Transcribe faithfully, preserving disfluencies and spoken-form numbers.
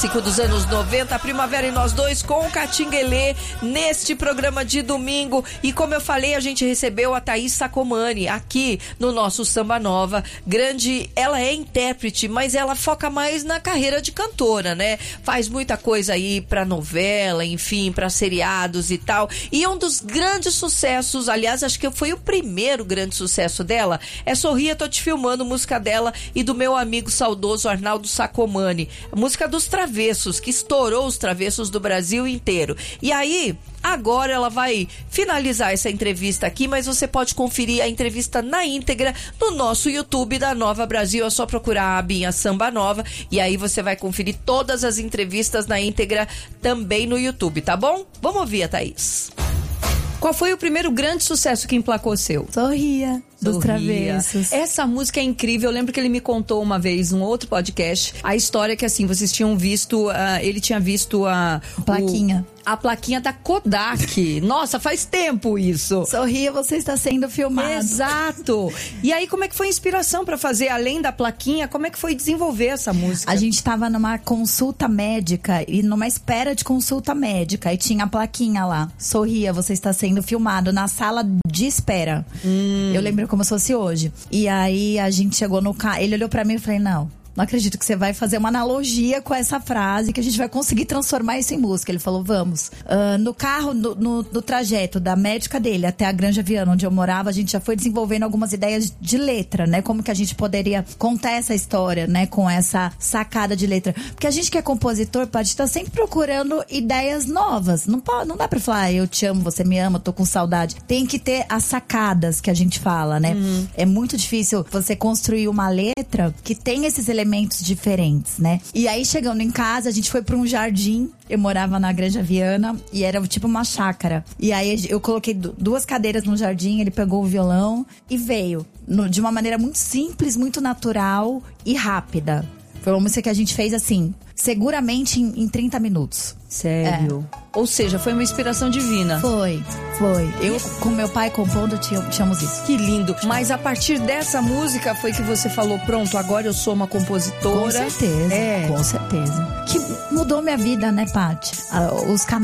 clássico dos anos noventa, Primavera em Nós Dois, com o Catinguelê, neste programa de domingo. E como eu falei, a gente recebeu a Thaís Sacomani aqui no nosso Samba Nova. Grande, ela é intérprete, mas ela foca mais na carreira de cantora, né? Faz muita coisa aí pra novela, enfim, pra seriados e tal. E um dos grandes sucessos, aliás, acho que foi o primeiro grande sucesso dela, é Sorria, Tô Te Filmando, música dela e do meu amigo saudoso Arnaldo Sacomani. Música dos Travessos, que estourou os Travessos do Brasil inteiro. E aí, agora ela vai finalizar essa entrevista aqui, mas você pode conferir a entrevista na íntegra no nosso YouTube da Nova Brasil. É só procurar a abinha Samba Nova e aí você vai conferir todas as entrevistas na íntegra também no YouTube, tá bom? Vamos ouvir a Thaís. Qual foi o primeiro grande sucesso que emplacou seu? Sorria, dos Travessos. Essa música é incrível. Eu lembro que ele me contou uma vez, num outro podcast, a história que, assim, vocês tinham visto, uh, ele tinha visto a... Plaquinha. O, a plaquinha da Kodak. Nossa, faz tempo isso. Sorria, você está sendo filmado. Exato. E aí, como é que foi a inspiração pra fazer, além da plaquinha, como é que foi desenvolver essa música? A gente tava numa consulta médica e numa espera de consulta médica e tinha a plaquinha lá. Sorria, você está sendo filmado na sala de espera. Hum. Eu lembro como se fosse hoje. E aí, a gente chegou no carro, ele olhou pra mim e falei, não... Não acredito que você vai fazer uma analogia com essa frase, que a gente vai conseguir transformar isso em música. Ele falou, vamos. Uh, no carro, no, no, no trajeto da médica dele até a Granja Viana, onde eu morava, a gente já foi desenvolvendo algumas ideias de letra, né? Como que a gente poderia contar essa história, né? Com essa sacada de letra. Porque a gente que é compositor, pode estar sempre procurando ideias novas. Não, pode, não dá pra falar, ah, eu te amo, você me ama, tô com saudade. Tem que ter as sacadas que a gente fala, né? Uhum. É muito difícil você construir uma letra que tem esses elementos elementos diferentes, né? E aí, chegando em casa, a gente foi pra um jardim. Eu morava na Granja Viana e era tipo uma chácara. E aí, eu coloquei duas cadeiras no jardim, ele pegou o violão e veio. No, de uma maneira muito simples, muito natural e rápida. Foi uma música que a gente fez assim, seguramente em, em trinta minutos. Sério? É. Ou seja, foi uma inspiração divina. Foi, foi. Eu, com meu pai compondo, tínhamos isso. Que lindo. Mas a partir dessa música foi que você falou, pronto, agora eu sou uma compositora. Com certeza, é. com certeza. Que mudou minha vida, né, Paty? Os canais